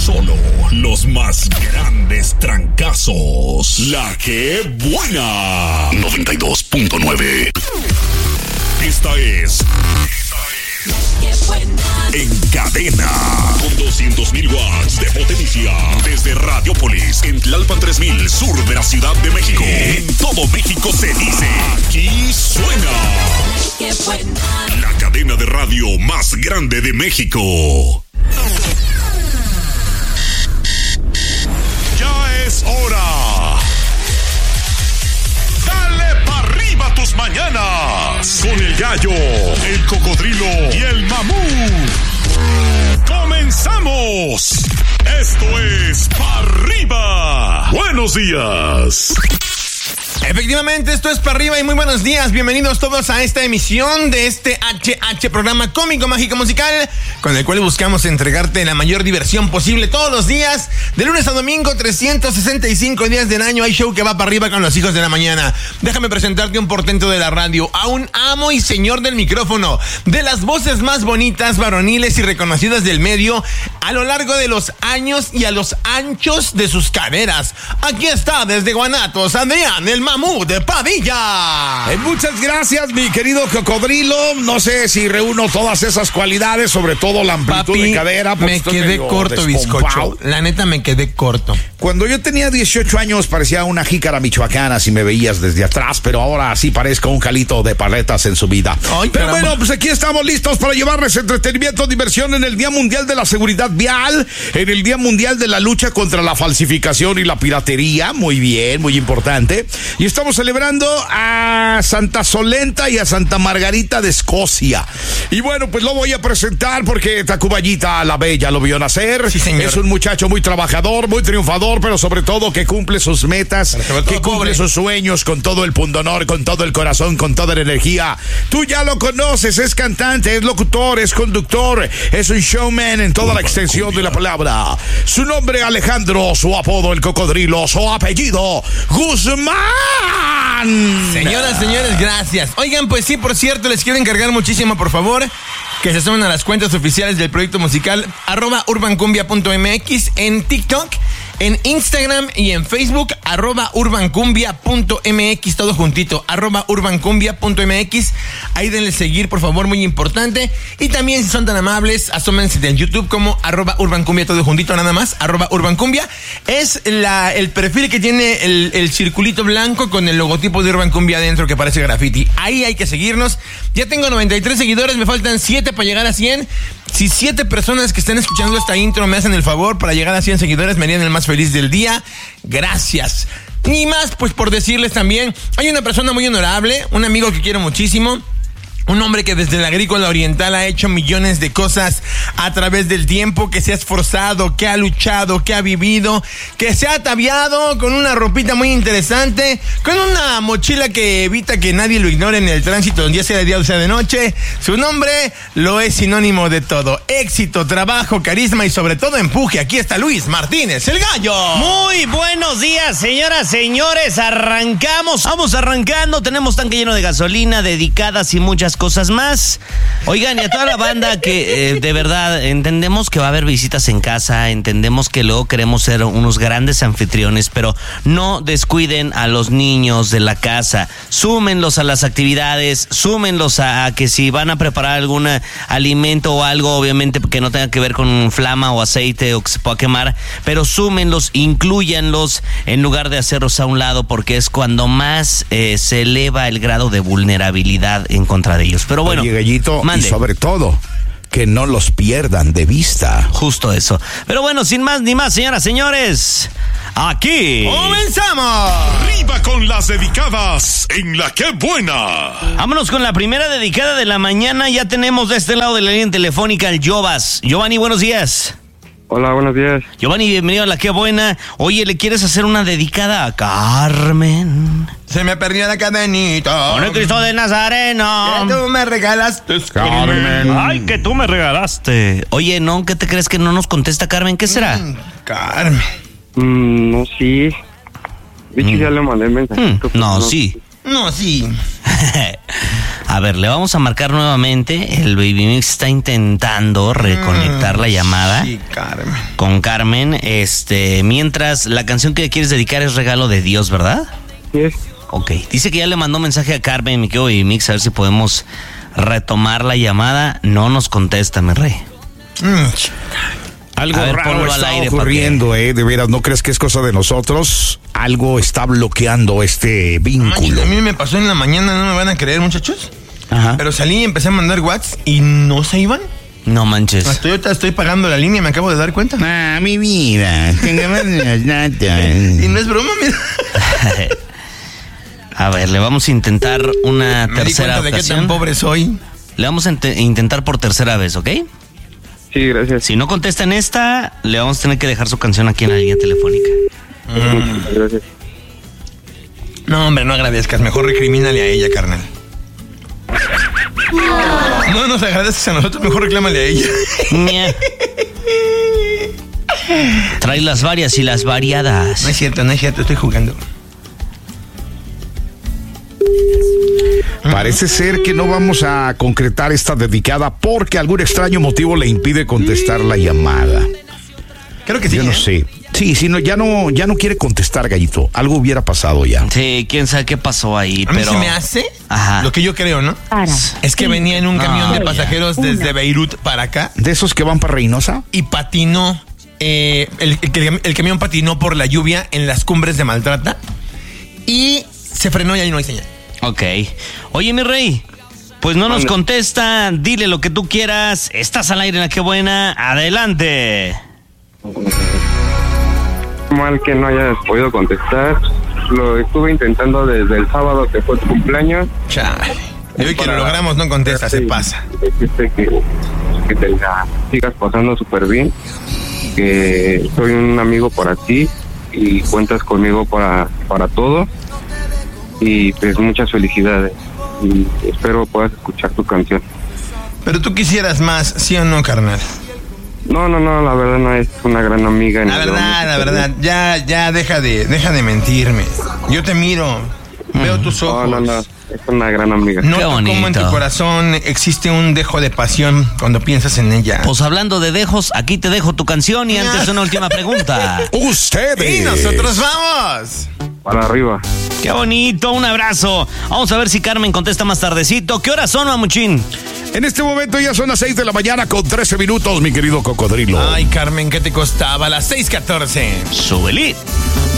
Solo los más grandes trancazos. La que buena. 92.9. Esta es En Cadena, con 200,000 watts de potencia, desde Radiopolis, en Tlalpan 3000, sur de la Ciudad de México. En todo México se dice, aquí suena la cadena de radio más grande de México. Ya es hora. Dale pa' arriba tus mañanas con el gallo, el cocodrilo y el mamut. ¡Comenzamos! Esto es Pa' Arriba. Buenos días. Efectivamente, esto es Pa' Arriba y muy buenos días. Bienvenidos todos a esta emisión de este HH, programa cómico, mágico, musical, con el cual buscamos entregarte la mayor diversión posible todos los días, de lunes a domingo, 365 días del año. Hay show que va para arriba con los hijos de la mañana. Déjame presentarte un portento de la radio, a un amo y señor del micrófono, de las voces más bonitas, varoniles y reconocidas del medio, a lo largo de los años y a los anchos de sus caderas. Aquí está, desde Guanatos, Adrián, el mamut de Padilla. Muchas gracias, mi querido cocodrilo. No sé si reúno todas esas cualidades, sobre todo la amplitud de cadera. Me quedé corto, bizcocho. La neta, me quedé corto. Cuando yo tenía 18 años parecía una jícara michoacana si me veías desde atrás, pero ahora sí parezco un calito de paletas en su vida. Ay, pero caramba. bueno, pues aquí estamos listos para llevarles entretenimiento, diversión en el Día Mundial de la Seguridad Vial, en el Día Mundial de la Lucha contra la Falsificación y la Piratería. Muy bien, muy importante. Y estamos celebrando a Santa Solenta y a Santa Margarita de Escocia. Y bueno, pues lo voy a presentar porque Tacuballita la Bella lo vio nacer. Sí, señor. Es un muchacho muy trabajador, muy triunfador, pero sobre todo que cumple sus metas, que cumple sus sueños con todo el pundonor, con todo el corazón, con toda la energía. Tú ya lo conoces, es cantante, es locutor, es conductor, es un showman en toda la extensión de la palabra. Su nombre Alejandro, su apodo el cocodrilo, su apellido Guzmán. Señoras, señores, gracias. Oigan, pues sí, por cierto, les quiero encargar muchísimo, por favor, que se sumen a las cuentas oficiales del proyecto musical @urbancumbia.mx en TikTok, en Instagram y en Facebook, @urbancumbia.mx, todo juntito, @urbancumbia.mx. Ahí denle seguir, por favor, muy importante. Y también, si son tan amables, asómense en YouTube como @urbancumbia, todo juntito, nada más, @urbancumbia. Es el perfil que tiene el circulito blanco con el logotipo de Urban Cumbia adentro que parece graffiti. Ahí hay que seguirnos. Ya tengo 93 seguidores, me faltan 7 para llegar a 100. Si 7 personas que están escuchando esta intro me hacen el favor para llegar a 100 seguidores, me harían el más feliz del día. Gracias. Ni más, pues por decirles también, hay una persona muy honorable, un amigo que quiero muchísimo. Un hombre que desde la agrícola oriental ha hecho millones de cosas a través del tiempo, que se ha esforzado, que ha luchado, que ha vivido, que se ha ataviado con una ropita muy interesante, con una mochila que evita que nadie lo ignore en el tránsito, ya sea de día o sea de noche. Su nombre lo es sinónimo de todo: éxito, trabajo, carisma y sobre todo empuje. Aquí está Luis Martínez, el gallo. Muy buenos días, señoras, señores. Arrancamos, vamos arrancando. Tenemos tanque lleno de gasolina, dedicadas y muchas cosas más. Oigan, y a toda la banda que de verdad entendemos que va a haber visitas en casa, entendemos que luego queremos ser unos grandes anfitriones, pero no descuiden a los niños de la casa. Súmenlos a las actividades, súmenlos a que si van a preparar algún alimento o algo, obviamente que no tenga que ver con flama o aceite o que se pueda quemar, pero súmenlos, inclúyanlos en lugar de hacerlos a un lado, porque es cuando más se eleva el grado de vulnerabilidad en contra de ellos. Pero bueno, oye, Gallito, mande. y sobre todo, que no los pierdan de vista. Justo eso. Pero bueno, sin más ni más, señoras, señores, aquí ¡comenzamos! Arriba con las dedicadas en La Que Buena. vámonos con la primera dedicada de la mañana. Ya tenemos de este lado de la línea telefónica el Jovas. Giovanni, buenos días. Hola, buenos días. Giovanni, bienvenido a La Que Buena. Oye, ¿le quieres hacer una dedicada a Carmen? Se me perdió la cadenita. Con el Cristo de Nazareno. Que tú me regalaste, Carmen. Ay, que tú me regalaste. Oye, ¿no? ¿Qué te crees que no nos contesta Carmen? ¿Qué será? Carmen. No, sí. De hecho, ya le mandé el mensaje. No, sí. No, sí. A ver, le vamos a marcar nuevamente. El Baby Mix está intentando reconectar la llamada. Sí, Carmen. Con Carmen. Mientras, la canción que quieres dedicar es Regalo de Dios, ¿verdad? Sí es. Ok. Dice que ya le mandó mensaje a Carmen, mi querido Baby Mix, a ver si podemos retomar la llamada. No nos contesta, mi rey. Algo A ver, raro ponlo al está aire, ocurriendo, de veras, ¿no crees que es cosa de nosotros? Algo está bloqueando este vínculo. A mí me pasó en la mañana, no me van a creer, muchachos. Ajá. Pero salí y empecé a mandar WhatsApp y no se iban. No manches. Hasta ahorita estoy pagando la línea, me acabo de dar cuenta. Ah, mi vida. Y no es broma, mira. A ver, le vamos a intentar una Me di tercera cuenta de qué ocasión. tan pobre soy. Le vamos a intentar por tercera vez, ¿ok? Sí, gracias. Si no contesta en esta, le vamos a tener que dejar su canción aquí en la línea telefónica. Gracias. No, hombre, no agradezcas. Mejor recrimínale a ella, carnal. No nos agradezcas a nosotros, mejor reclámale a ella. Ñe. Trae las varias y las variadas. No es cierto, estoy jugando. Parece ser que no vamos a concretar esta dedicada porque algún extraño motivo le impide contestar la llamada. Creo que sí. Yo no sé. Sí, no, ya no quiere contestar, Gallito. Algo hubiera pasado ya. Sí, quién sabe qué pasó ahí, A mí pero... se me hace Ajá. lo que yo creo, ¿no? Es que venía en un camión de pasajeros desde Beirut para acá ¿De esos que van para Reynosa? y patinó. El camión patinó por la lluvia en las cumbres de Maltrata y se frenó y ahí no hay señal. Ok. Oye, mi rey, pues no nos contesta, dile lo que tú quieras. Estás al aire en La Qué Buena, adelante. Mal que no hayas podido contestar. Lo estuve intentando desde el sábado que fue tu cumpleaños. Chale. Y hoy que lo logramos no contesta, se pasa. Dijiste que te la sigas pasando súper bien. Que soy un amigo para ti y cuentas conmigo para todo. Y pues muchas felicidades. Y espero puedas escuchar tu canción. Pero tú quisieras más, ¿sí o no, carnal? No, la verdad no es una gran amiga. La verdad, ya deja de mentirme. Yo te miro, veo tus ojos. No, es una gran amiga. Noto Qué bonito. cómo en tu corazón existe un dejo de pasión cuando piensas en ella. Pues hablando de dejos, aquí te dejo tu canción y antes una última pregunta. ¡Ustedes! ¡Y nosotros vamos! Para arriba. ¡Qué bonito! Un abrazo. Vamos a ver si Carmen contesta más tardecito. ¿Qué horas son, mamuchín? En este momento ya son las 6 de la mañana con 13 minutos, mi querido cocodrilo. Ay, Carmen, ¿qué te costaba? Las 6:14. Súbele.